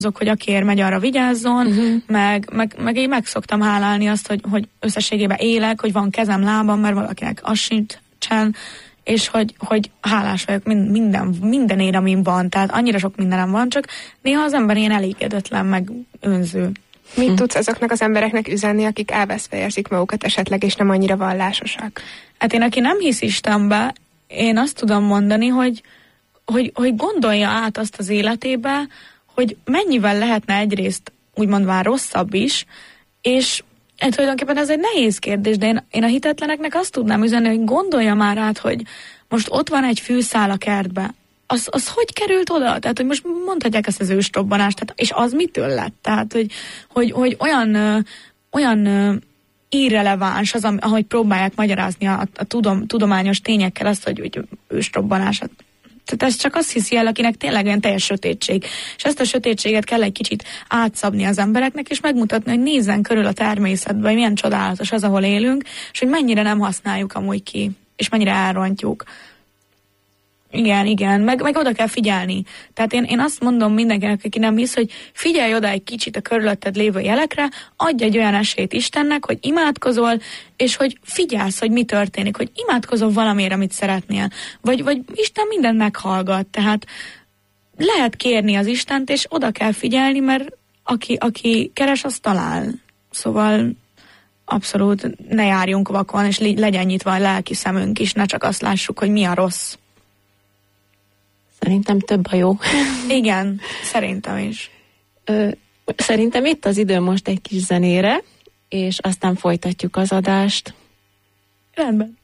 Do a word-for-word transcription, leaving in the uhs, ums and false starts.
azok, hogy akiért megy, arra vigyázzon, uh-huh. meg, meg, meg én meg szoktam hálálni azt, hogy, hogy összességében élek, hogy van kezem, lábam, mert valakinek az sincsen, és hogy, hogy hálás vagyok minden, mindenért, amin van, tehát annyira sok mindenem van, csak néha az ember ilyen elégedetlen, meg önző. Mit hm. tudsz azoknak az embereknek üzenni, akik elveszve érzik magukat esetleg, és nem annyira vallásosak? Hát én, aki nem hisz Istenbe, én azt tudom mondani, hogy, hogy, hogy gondolja át azt az életébe, hogy mennyivel lehetne egyrészt úgymond már rosszabb is, és hát tulajdonképpen ez egy nehéz kérdés, de én, én a hitetleneknek azt tudnám üzenni, hogy gondolja már át, hogy most ott van egy fűszál a kertbe, az, az hogy került oda? Tehát, hogy most mondhatják ezt az ősrobbanást, tehát, és az mitől lett? Tehát, hogy, hogy, hogy olyan, ö, olyan ö, irreleváns az, ahogy próbálják magyarázni a, a tudom, tudományos tényekkel azt, hogy, hogy ősrobbanás. Tehát ez csak azt hiszi el, akinek tényleg olyan teljes sötétség. És ezt a sötétséget kell egy kicsit átszabni az embereknek, és megmutatni, hogy nézzen körül a természetben, hogy milyen csodálatos az, ahol élünk, és hogy mennyire nem használjuk amúgy ki, és mennyire elrontjuk. Igen, igen, meg, meg oda kell figyelni. Tehát én, én azt mondom mindenkinek, aki nem hisz, hogy figyelj oda egy kicsit a körülötted lévő jelekre, adj egy olyan esélyt Istennek, hogy imádkozol, és hogy figyelsz, hogy mi történik, hogy imádkozol valamiért, amit szeretnél. Vagy, vagy Isten mindent meghallgat, tehát lehet kérni az Istent, és oda kell figyelni, mert aki, aki keres, az talál. Szóval abszolút ne járjunk vakon, és legyen nyitva a lelki szemünk is, ne csak azt lássuk, hogy mi a rossz. Szerintem több a jó. Igen, szerintem is. Ö, szerintem itt az idő most egy kis zenére, és aztán folytatjuk az adást. Rendben.